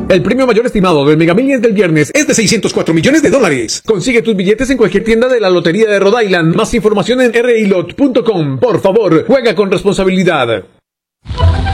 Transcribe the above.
El premio mayor estimado del Mega Millions del viernes es de $604 millones. Consigue tus billetes en cualquier tienda de la Lotería de Rhode Island. Más información en rilot.com. Por favor, juega con responsabilidad.